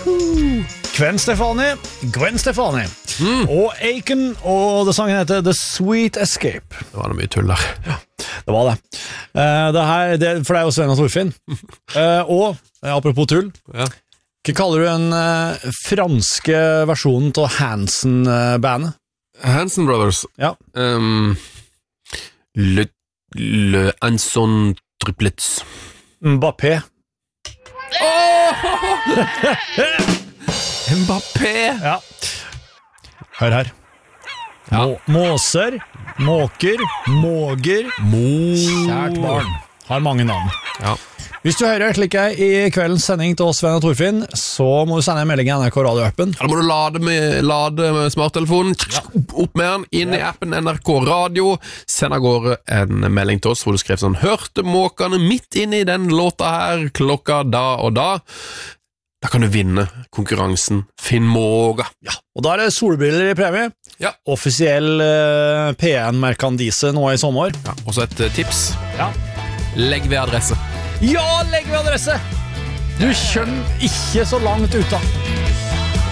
Gwen Stefani og Aiken, og det sangen heter The Sweet Escape. Det var noe mye tull der. Ja, det var det. For det er jo Sven og Torfinn. Og, apropos tull, hva kaller du den franske versjonen til Hansen-bandet? Hansen Brothers. Ja. Le Anson Triplets. Mbappé. Mbappé. Ja. Hør her. Måser, måker, måger, kjært barn. Har mange navn. Ja. Hvis du hører slik i kveldens sending til oss, Sven og Torfinn, så må du sende en melding i NRK Radio-appen. Da må du lade med smarttelefonen, opp med den, inn i appen NRK Radio, send av gårde en melding til oss hvor du skrev sånn: hørte måkene midt inn i den låta her, klokka da og da. Da kan du vinne konkurransen Finn Måga. Ja, og da er det solbriller i premie. Ja. Offisiell P1-merkandise nå i sommer. Ja, og så et tips. Ja. Legg ved adresse. Ja, legg ved adresse! Du kjønner ikke så langt ut da.